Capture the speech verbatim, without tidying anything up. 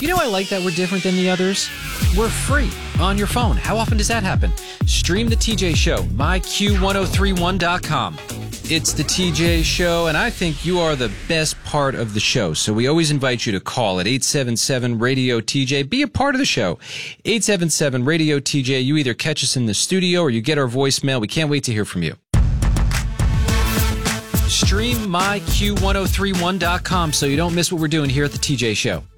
You know I like that we're different than the others? We're free on your phone. How often does that happen? Stream the T J Show, my Q ten thirty-one dot com. It's the T J Show, and I think you are the best part of the show. So we always invite you to call at eight seven seven radio T J. Be a part of the show. eight seven seven radio T J. You either catch us in the studio or you get our voicemail. We can't wait to hear from you. Stream my Q ten thirty-one dot com so you don't miss what we're doing here at the T J Show.